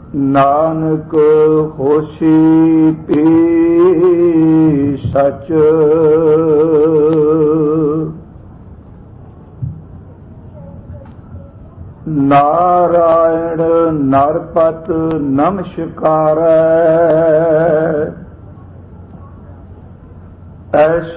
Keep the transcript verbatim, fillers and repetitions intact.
ਨਾਨਕ ਹੋਸੀ ਪੀ ਸਚ। ਨਾਰਾਇਣ ਨਰਪਤ ਨਮਸਕਾਰੈ। ਐਸ